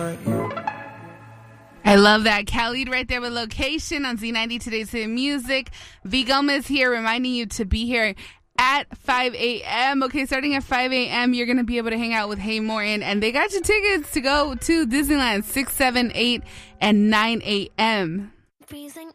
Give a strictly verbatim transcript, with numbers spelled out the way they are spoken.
I love that. Khalid right there with Location on Z ninety Today's Hit Music. V Gomez here reminding you to be here at five a.m. Okay, starting at five a.m., you're going to be able to hang out with Hey Morton. And they got you tickets to go to Disneyland six, seven, eight, and nine a.m. Freezing